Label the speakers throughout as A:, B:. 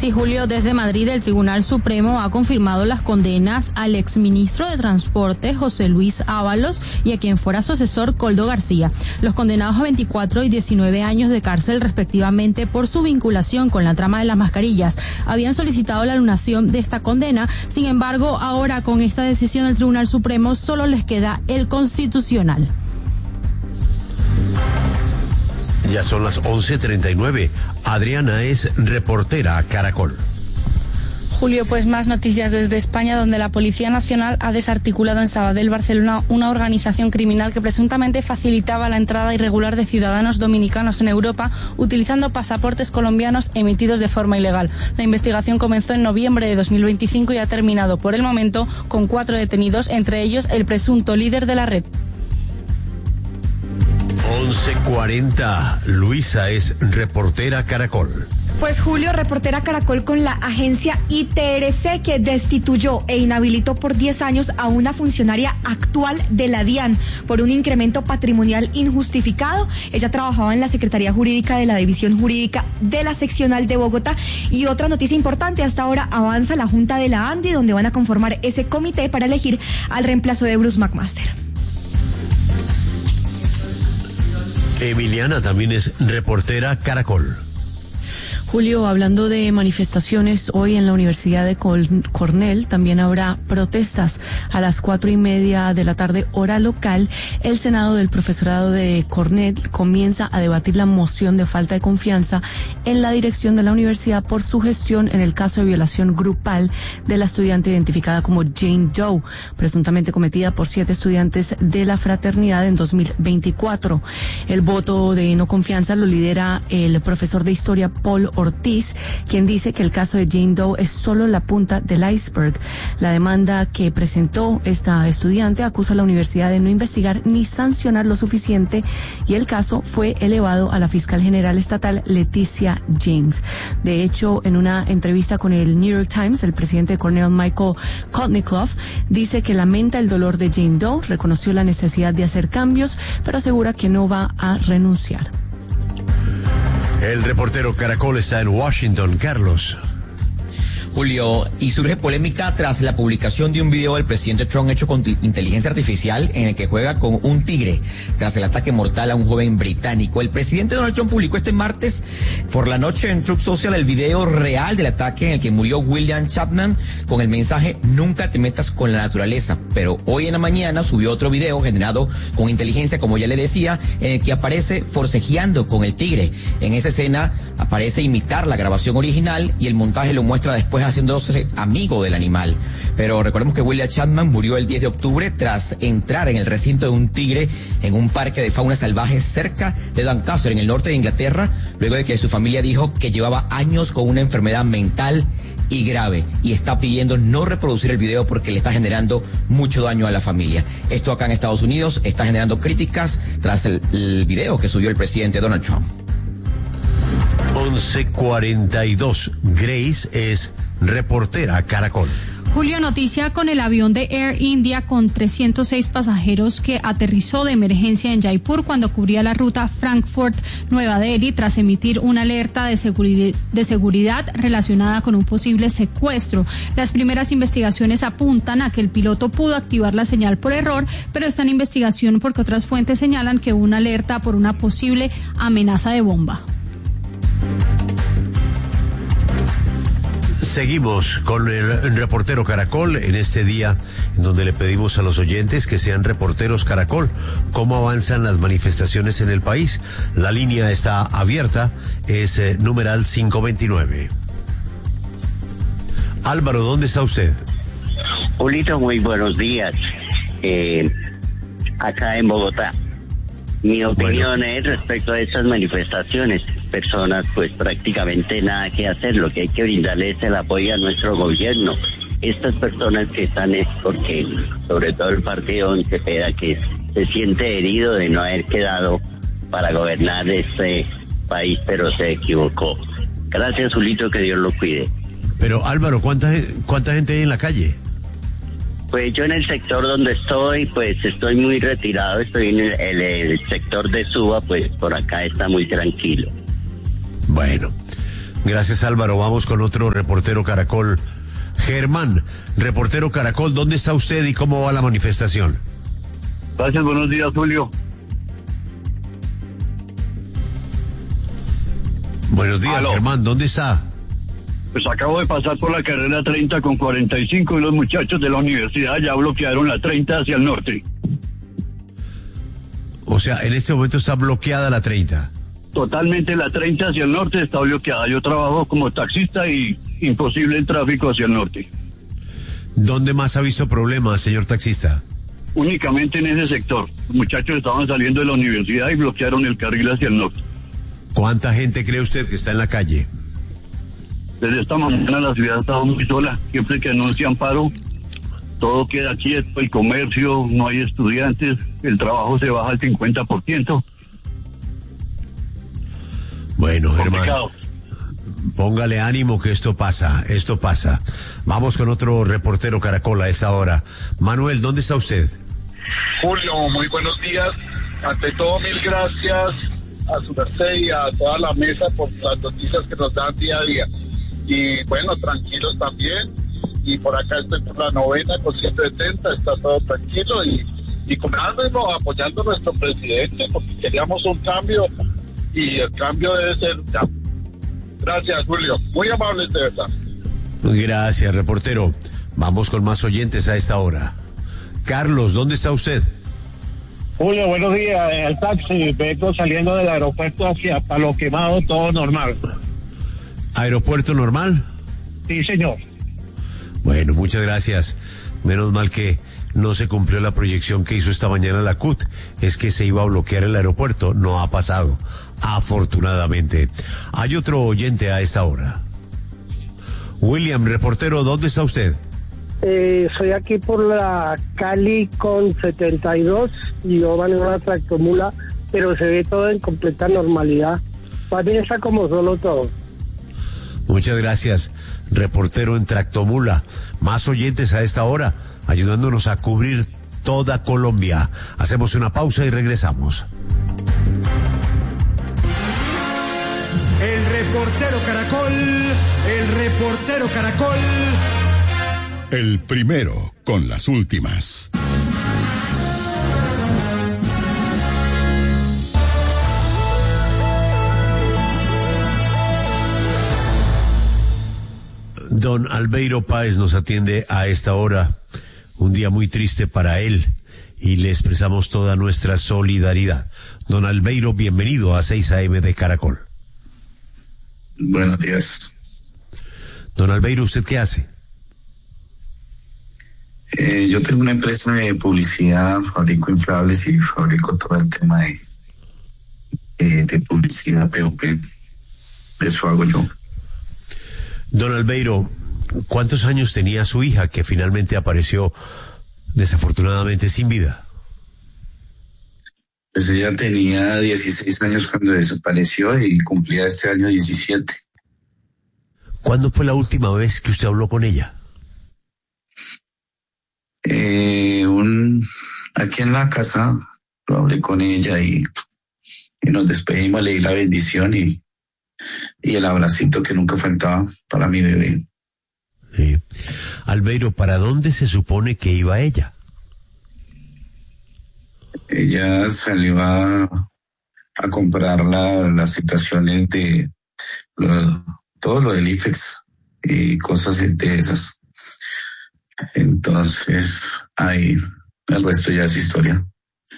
A: Sí, Julio, desde Madrid el Tribunal Supremo ha confirmado las condenas al exministro de Transporte José Luis Ábalos y a quien fuera su asesor Koldo García. Los condenados a 24 y 19 años de cárcel respectivamente por su vinculación con la trama de las mascarillas habían solicitado la anulación de esta condena. Sin embargo, ahora con esta decisión del Tribunal Supremo solo les queda el constitucional.
B: Ya son las 11:39. Adriana es reportera Caracol.
C: Julio, pues más noticias desde España, donde la Policía Nacional ha desarticulado en Sabadell, Barcelona, una organización criminal que presuntamente facilitaba la entrada irregular de ciudadanos dominicanos en Europa utilizando pasaportes colombianos emitidos de forma ilegal. La investigación comenzó en noviembre de 2025 y ha terminado por el momento con 4 detenidos, entre ellos el presunto líder de la red.
B: 11:40. Luisa es reportera Caracol.
D: Pues Julio, reportera Caracol con la agencia ITRC, que destituyó e inhabilitó por 10 años a una funcionaria actual de la DIAN por un incremento patrimonial injustificado. Ella trabajaba en la Secretaría Jurídica de la División Jurídica de la Seccional de Bogotá. Y otra noticia importante, hasta ahora avanza la Junta de la ANDI, donde van a conformar ese comité para elegir al reemplazo de Bruce McMaster.
B: Emiliana también es reportera Caracol.
E: Julio, hablando de manifestaciones, hoy en la Universidad de Cornell también habrá protestas a las 4:30 de la tarde, hora local. El Senado del Profesorado de Cornell comienza a debatir la moción de falta de confianza en la dirección de la universidad por su gestión en el caso de violación grupal de la estudiante identificada como Jane Doe, presuntamente cometida por 7 estudiantes de la fraternidad en 2024. El voto de no confianza lo lidera el profesor de historia Paul Ortiz, quien dice que el caso de Jane Doe es solo la punta del iceberg. La demanda que presentó esta estudiante acusa a la universidad de no investigar ni sancionar lo suficiente, y el caso fue elevado a la fiscal general estatal Leticia James. De hecho, en una entrevista con el New York Times, el presidente de Cornell, Michael Kotnikov, dice que lamenta el dolor de Jane Doe, reconoció la necesidad de hacer cambios, pero asegura que no va a renunciar.
B: El reportero Caracol está en Washington. Carlos.
F: Julio, y surge polémica tras la publicación de un video del presidente Trump hecho con inteligencia artificial en el que juega con un tigre tras el ataque mortal a un joven británico. El presidente Donald Trump publicó este martes por la noche en Truth Social el video real del ataque en el que murió William Chapman con el mensaje "Nunca te metas con la naturaleza". Pero hoy en la mañana subió otro video generado con inteligencia, como ya le decía, en el que aparece forcejeando con el tigre. En esa escena aparece imitar la grabación original y el montaje lo muestra después haciéndose amigo del animal. Pero recordemos que William Chapman murió el 10 de octubre tras entrar en el recinto de un tigre en un parque de fauna salvaje cerca de Doncaster, en el norte de Inglaterra, luego de que su familia dijo que llevaba años con una enfermedad mental y grave, y está pidiendo no reproducir el video porque le está generando mucho daño a la familia. Esto acá en Estados Unidos está generando críticas tras el video que subió el presidente Donald Trump.
B: 11:42. Grace es reportera Caracol.
A: Julio, noticia con el avión de Air India con 306 pasajeros que aterrizó de emergencia en Jaipur cuando cubría la ruta Frankfurt-Nueva Delhi tras emitir una alerta de seguridad relacionada con un posible secuestro. Las primeras investigaciones apuntan a que el piloto pudo activar la señal por error, pero está en investigación porque otras fuentes señalan que hubo una alerta por una posible amenaza de bomba.
B: Seguimos con el reportero Caracol en este día en donde le pedimos a los oyentes que sean reporteros Caracol. ¿Cómo avanzan las manifestaciones en el país? La línea está abierta, es numeral 529. Álvaro, ¿dónde está usted?
G: Julito, muy buenos días. Acá en Bogotá. Mi opinión es respecto a esas manifestaciones. Personas, pues prácticamente nada que hacer. Lo que hay que brindarle es el apoyo a nuestro gobierno. Estas personas que están es porque, sobre todo el partido Cepeda, que se siente herido de no haber quedado para gobernar este país, pero se equivocó. Gracias, Julito, que Dios lo cuide.
B: Pero Álvaro, ¿cuánta gente hay en la calle?
G: Pues yo en el sector donde estoy, pues estoy muy retirado, estoy en el sector de Suba, pues por acá está muy tranquilo.
B: Bueno, Gracias, Álvaro. Vamos con otro reportero Caracol. Germán, reportero Caracol, ¿dónde está usted y cómo va la manifestación?
H: Gracias, buenos días, Julio.
B: Buenos días,
H: Aló.
B: Germán, ¿dónde está?
H: Pues acabo de pasar por la carrera 30 con 45 y los muchachos de la universidad ya bloquearon la 30 hacia el norte.
B: O sea, en este momento está bloqueada la 30.
H: Totalmente la 30 hacia el norte está bloqueada. Yo trabajo como taxista y imposible el tráfico hacia el norte.
B: ¿Dónde más ha visto problemas, señor taxista?
H: Únicamente en ese sector. Los muchachos estaban saliendo de la universidad y bloquearon el carril hacia el norte.
B: ¿Cuánta gente cree usted que está en la calle?
H: Desde esta mañana la ciudad ha estado muy sola. Siempre que anuncian paro, todo queda quieto, el comercio, no hay estudiantes, el trabajo se baja al 50%.
B: Bueno, Germán,
H: Complicado.
B: póngale ánimo que esto pasa. Vamos con otro reportero Caracol a esta hora. Manuel, ¿dónde está usted?
I: Julio, muy buenos días. Ante todo, mil gracias a su merced y a toda la mesa por las noticias que nos dan día a día. Y bueno, tranquilos también. Y por acá estoy por la 9ª con 170, está todo tranquilo y con ánimo apoyando a nuestro presidente porque queríamos un cambio y el cambio debe ser ya. Gracias, Julio. Muy amables de verdad.
B: Gracias, reportero. Vamos con más oyentes a esta hora. Carlos, ¿dónde está usted?
J: Julio, buenos días. En el taxi, vengo saliendo del aeropuerto hacia Palo Quemado, todo normal.
B: ¿Aeropuerto normal?
J: Sí, señor.
B: Bueno, muchas gracias. Menos mal que no se cumplió la proyección que hizo esta mañana la CUT. Es que se iba a bloquear el aeropuerto. No ha pasado, afortunadamente. Hay otro oyente a esta hora. William, reportero, ¿dónde está usted?
K: Soy aquí por la Cali con 72 y yo manejo una tractomula, pero se ve todo en completa normalidad. Más bien está como solo todo.
B: Muchas gracias, reportero en tractomula. Más oyentes a esta hora, ayudándonos a cubrir toda Colombia. Hacemos una pausa y regresamos.
L: El reportero Caracol.
M: El primero con las últimas.
B: Don Albeiro Páez nos atiende a esta hora, un día muy triste para él, y le expresamos toda nuestra solidaridad. Don Albeiro, bienvenido a 6 AM de Caracol.
N: Buenos días.
B: Don Albeiro, ¿usted qué hace?
N: Yo tengo una empresa de publicidad, fabrico inflables y fabrico todo el tema de publicidad POP. Eso hago yo.
B: Don Albeiro, ¿cuántos años tenía su hija que finalmente apareció desafortunadamente sin vida?
N: Pues ella tenía 16 años cuando desapareció y cumplía este año 17.
B: ¿Cuándo fue la última vez que usted habló con ella?
N: Aquí en la casa lo hablé con ella y nos despedimos, le di la bendición y el abracito que nunca faltaba para mi bebé.
B: Sí. Albeiro, ¿para dónde se supone que iba ella?
N: Ella salió a comprar las situaciones de todo lo del IFEX y cosas de esas. Entonces, ahí el resto ya es historia.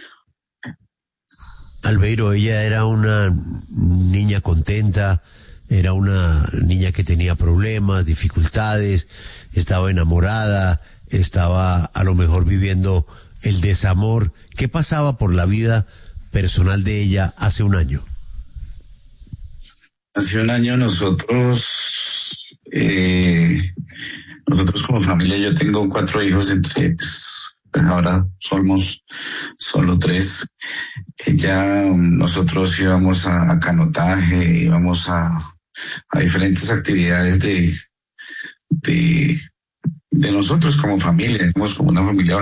B: Albeiro, ella era una niña contenta, era una niña que tenía problemas, dificultades, estaba enamorada, estaba a lo mejor viviendo el desamor. ¿Qué pasaba por la vida personal de ella hace un año?
N: Hace un año nosotros como familia, yo tengo 4 hijos, pues ahora somos solo 3. Nosotros íbamos a canotaje, íbamos a diferentes actividades de nosotros como familia. Éramos como una familia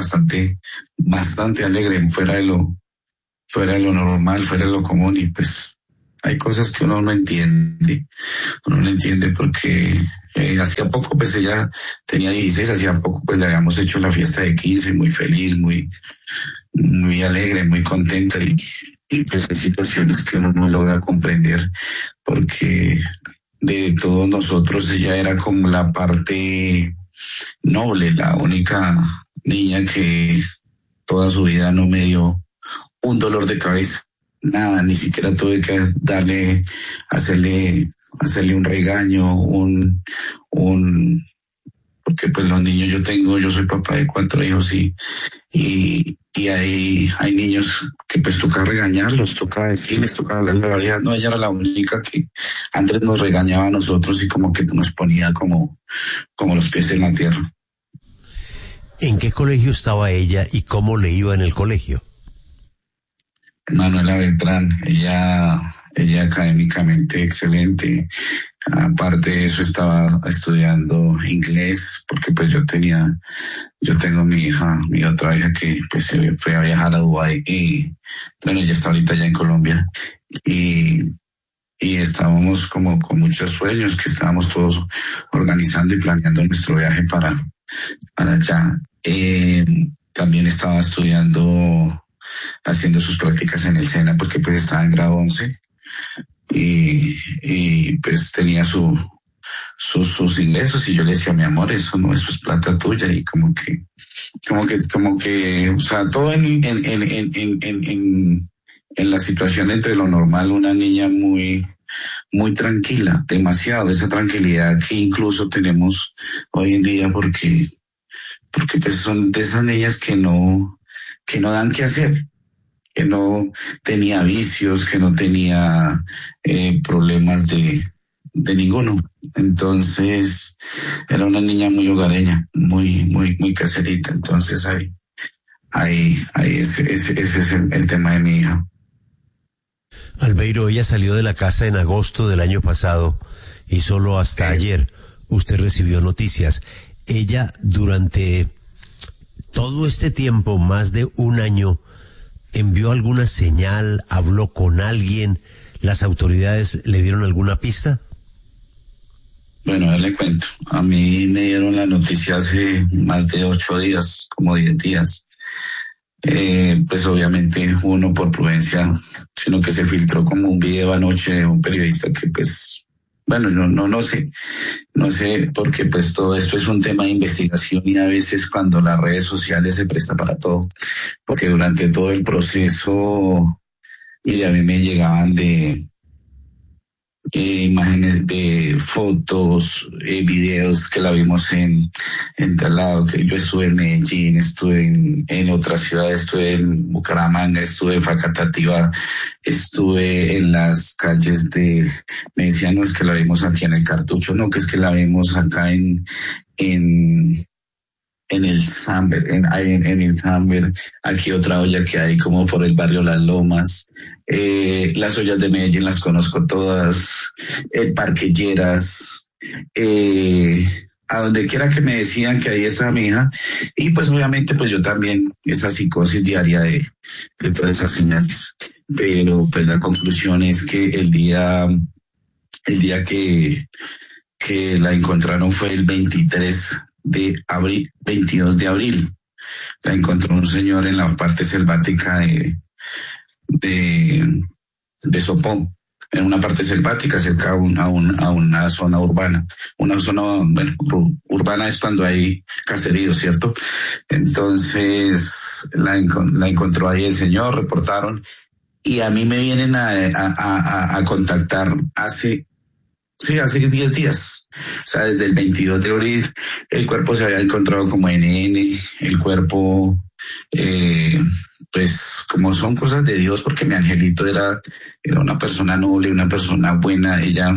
N: bastante alegre, fuera de lo normal, fuera de lo común, y pues hay cosas que uno no entiende porque hacía poco pues ella tenía 16, hacía poco pues le habíamos hecho la fiesta de 15, muy feliz, muy alegre, muy contenta y pues hay situaciones que uno no logra comprender porque de todos nosotros ella era como la parte noble, la única niña que toda su vida no me dio un dolor de cabeza, nada, ni siquiera tuve que hacerle un regaño, porque pues los niños yo soy papá de 4 hijos y hay niños que pues toca regañarlos, toca decirles, toca hablar la verdad. No, ella era la única que antes nos regañaba a nosotros y como que nos ponía como los pies en la tierra.
B: ¿En qué colegio estaba ella y cómo le iba en el colegio?
N: Manuela Beltrán, ella académicamente excelente. Aparte de eso estaba estudiando inglés porque pues yo tengo mi otra hija que pues se fue a viajar a Dubái y bueno, ella está ahorita ya en Colombia y estábamos como con muchos sueños que estábamos todos organizando y planeando nuestro viaje para allá. También estaba haciendo sus prácticas en el SENA porque pues estaba en grado 11 y pues tenía sus ingresos y yo le decía, mi amor, eso es plata tuya y como que, o sea, todo en la situación entre lo normal, una niña muy tranquila, demasiado, esa tranquilidad que incluso tenemos hoy en día porque pues son de esas niñas que no dan qué hacer, que no tenía vicios, que no tenía problemas de ninguno. Entonces era una niña muy hogareña, muy caserita. Entonces ese es el tema de mi hija.
B: Albeiro, ella salió de la casa en agosto del año pasado y solo hasta ayer usted recibió noticias. Ella durante todo este tiempo, más de un año, ¿envió alguna señal? ¿Habló con alguien? ¿Las autoridades le dieron alguna pista?
N: Bueno, le cuento. A mí me dieron la noticia hace más de 8 días, como 10 días. Pues obviamente uno por prudencia, sino que se filtró como un video anoche de un periodista que pues, bueno, no sé, porque pues todo esto es un tema de investigación y a veces cuando las redes sociales se presta para todo, porque durante todo el proceso, mire, a mí me llegaban de imágenes de fotos, videos que la vimos en tal lado, que yo estuve en Medellín, estuve en otra ciudad, estuve en Bucaramanga, estuve en Facatativá, estuve en las calles me decían, no es que la vimos aquí en el Cartucho, no, que es que la vimos acá en el Samber, en el Samber, aquí otra olla que hay como por el barrio Las Lomas. Las ollas de Medellín las conozco todas, el Parque Lleras, a donde quiera que me decían que ahí está mi hija, y pues obviamente pues yo también, esa psicosis diaria de todas esas señales, pero pues la conclusión es que el día que la encontraron fue el 22 de abril, la encontró un señor en la parte selvática de Sopó, en una parte selvática cerca a una zona urbana. Una zona, bueno, urbana es cuando hay caserío, ¿cierto? Entonces la encontró ahí el señor, reportaron, y a mí me vienen a contactar hace 10 días. O sea, desde el 22 de abril el cuerpo se había encontrado como NN, el cuerpo, pues como son cosas de Dios, porque mi angelito era una persona noble, una persona buena, ella,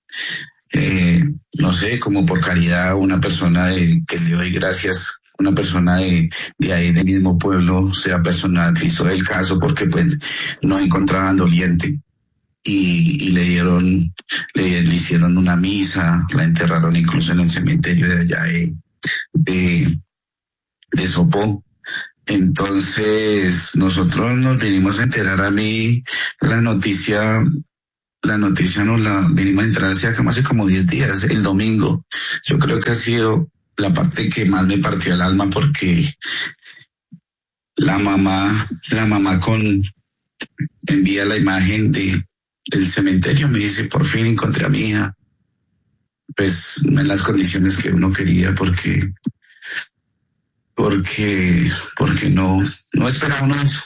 N: no sé, como por caridad, una persona que le doy gracias, una persona de ahí del mismo pueblo, sea personalizó el caso porque pues no encontraban doliente. Y le hicieron una misa, la enterraron incluso en el cementerio de allá de Sopó. Entonces nosotros nos vinimos a enterar, a mí la noticia la noticia nos la venimos a entrar hace como 10 días, el domingo. Yo creo que ha sido la parte que más me partió el alma porque la mamá envía la imagen del cementerio, me dice, por fin encontré a mi hija. Pues en las condiciones que uno quería porque no esperaba uno eso.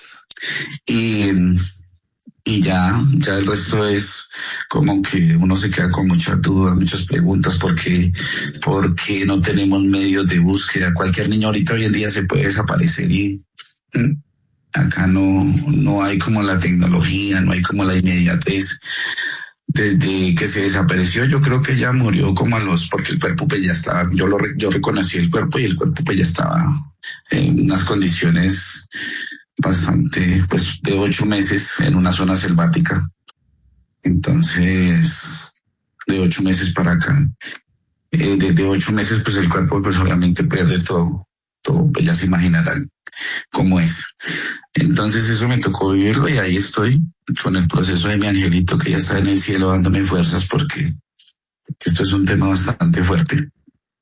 N: Y ya el resto es como que uno se queda con muchas dudas, muchas preguntas, porque no tenemos medios de búsqueda. Cualquier niño ahorita hoy en día se puede desaparecer y acá no hay como la tecnología, no hay como la inmediatez. Desde que se desapareció, yo creo que ya murió porque el cuerpo pues ya estaba, yo reconocí el cuerpo y el cuerpo pues ya estaba en unas condiciones bastante, pues de 8 meses en una zona selvática. Entonces, de 8 meses para acá, de 8 meses pues el cuerpo pues obviamente pierde todo, pues ya se imaginarán cómo es. Entonces eso me tocó vivirlo y ahí estoy con el proceso de mi angelito que ya está en el cielo dándome fuerzas porque esto es un tema bastante fuerte.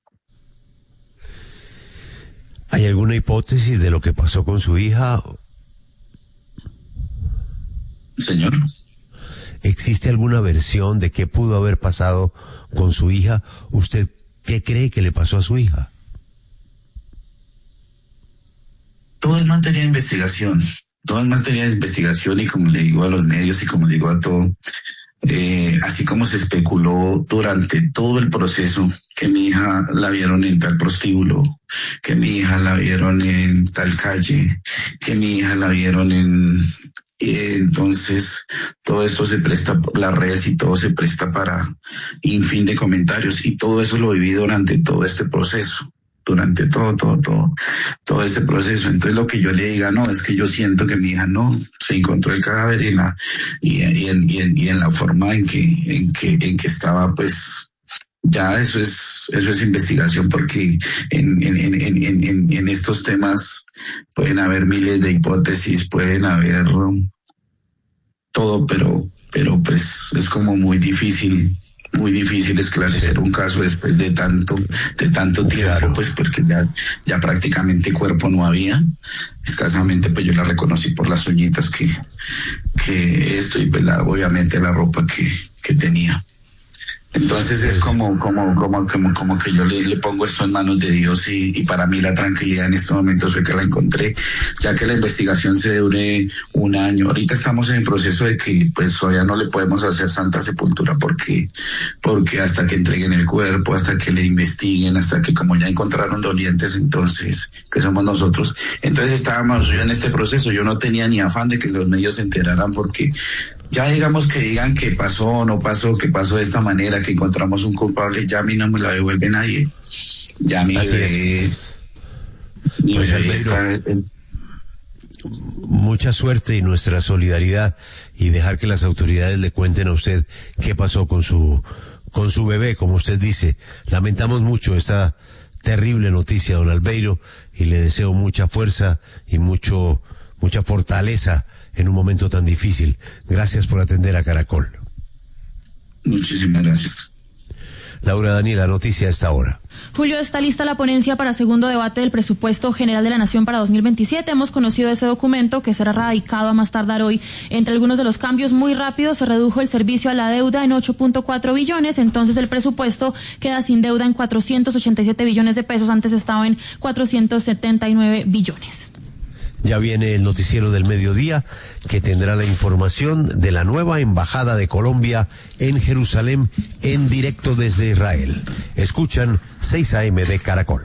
B: ¿Hay alguna hipótesis de lo que pasó con su hija?
N: Señor.
B: ¿Existe alguna versión de qué pudo haber pasado con su hija? ¿Usted qué cree que le pasó a su hija?
N: Todo es materia de investigación. Todo es materia de investigación y como le digo a los medios y como le digo a todo, así como se especuló durante todo el proceso que mi hija la vieron en tal prostíbulo, que mi hija la vieron en tal calle, que mi hija la vieron entonces todo esto se presta por las redes y todo se presta para infin de comentarios y todo eso lo viví durante todo este proceso. Durante todo ese proceso. Entonces lo que yo le diga, no, es que yo siento que mi hija no se encontró el cadáver y en la forma en que estaba, pues ya eso es investigación porque en estos temas pueden haber miles de hipótesis, pueden haber todo, pero pues es como muy difícil esclarecer un caso después de tanto tiempo, claro. Pues porque ya prácticamente cuerpo no había, escasamente pues yo la reconocí por las uñitas que esto y pues obviamente la ropa que tenía. Entonces es como que yo le pongo esto en manos de Dios y para mí la tranquilidad en este momento fue que la encontré, ya que la investigación se dure 1 año. Ahorita estamos en el proceso de que pues todavía no le podemos hacer santa sepultura porque hasta que entreguen el cuerpo, hasta que le investiguen, hasta que como ya encontraron dolientes, entonces, que somos nosotros. Entonces estábamos en este proceso, yo no tenía ni afán de que los medios se enteraran porque ya digamos que digan que pasó o no pasó, que pasó de esta manera, que encontramos un culpable, ya a mí no me la devuelve nadie. Ya a mí
B: pues, está... Mucha suerte y nuestra solidaridad y dejar que las autoridades le cuenten a usted qué pasó con su bebé, como usted dice. Lamentamos mucho esta terrible noticia, don Albeiro, y le deseo mucha fuerza y mucha fortaleza en un momento tan difícil. Gracias por atender a Caracol.
N: Muchísimas gracias.
B: Laura Daniela, noticia a esta hora.
O: Julio, está lista la ponencia para segundo debate del presupuesto general de la Nación para 2027. Hemos conocido ese documento que será radicado a más tardar hoy. Entre algunos de los cambios muy rápidos, se redujo el servicio a la deuda en 8.4 billones. Entonces el presupuesto queda sin deuda en 487 billones de pesos. Antes estaba en 479 billones.
B: Ya viene el noticiero del mediodía que tendrá la información de la nueva embajada de Colombia en Jerusalén en directo desde Israel. Escuchan 6 AM de Caracol.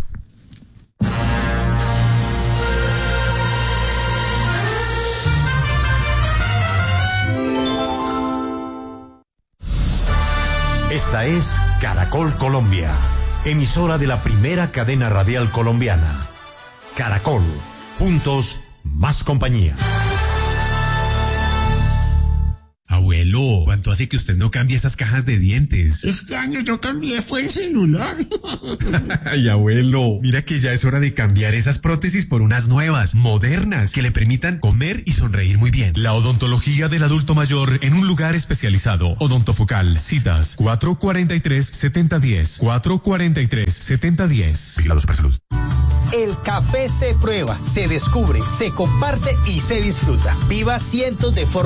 P: Esta es Caracol Colombia, emisora de la primera cadena radial colombiana. Caracol. Juntos, más compañía.
Q: Abuela. Abuelo, ¿cuánto hace que usted no cambia esas cajas de dientes?
R: Este año yo cambié, fue el celular.
Q: Ay, abuelo, mira que ya es hora de cambiar esas prótesis por unas nuevas, modernas, que le permitan comer y sonreír muy bien.
S: La odontología del adulto mayor en un lugar especializado. Odontofocal. Citas 443-7010. 443-7010.
Q: Vigilado Supersalud.
T: El café se prueba, se descubre, se comparte y se disfruta. Viva cientos de formas